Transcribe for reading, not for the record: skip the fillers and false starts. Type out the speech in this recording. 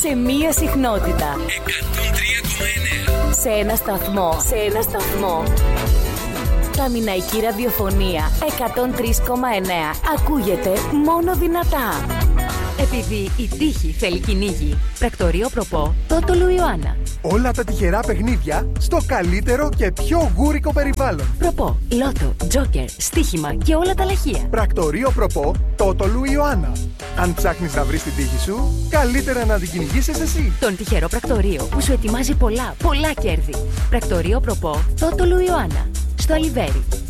σε μία συχνότητα. 103,9. Σε ένα σταθμό. Σε ένα σταθμό. Καμηναϊκή ραδιοφωνία 103,9. Ακούγεται μόνο δυνατά. Επειδή η τύχη θέλει κυνήγι. Πρακτορείο Προπό, Τότολου Ιωάννα. Όλα τα τυχερά παιχνίδια στο καλύτερο και πιο γούρικο περιβάλλον. Προπό, Λότο, Τζόκερ, στοίχημα και όλα τα λαχεία. Πρακτορείο Προπό, Τότολου Ιωάννα. Αν ψάχνεις να βρεις την τύχη σου, καλύτερα να την κυνηγήσεις εσύ. Τον τυχερό πρακτορείο που σου ετοιμάζει πολλά κέρδη. Πρακτορείο Προπό, Τότολου Ιωάννα. Στο Αλιβέρι.